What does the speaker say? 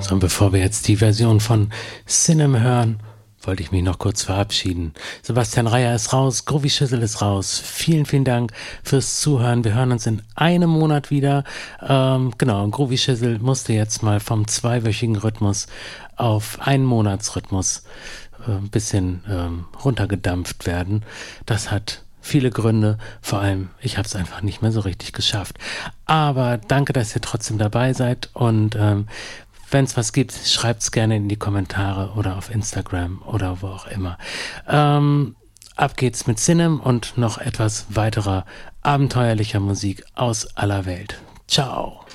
Und bevor wir jetzt die Version von Cinem hören, wollte ich mich noch kurz verabschieden. Sebastian Reier ist raus, Groovy Schissel ist raus. Vielen, vielen Dank fürs Zuhören. Wir hören uns in einem Monat wieder. Genau, Groovy Schissel musste jetzt mal vom 2-wöchigen Rhythmus auf einen Monatsrhythmus ein bisschen runtergedampft werden. Das hat viele Gründe, vor allem ich habe es einfach nicht mehr so richtig geschafft. Aber danke, dass ihr trotzdem dabei seid und wenn es was gibt, schreibt es gerne in die Kommentare oder auf Instagram oder wo auch immer. Ab geht's mit Cinem und noch etwas weiterer abenteuerlicher Musik aus aller Welt. Ciao!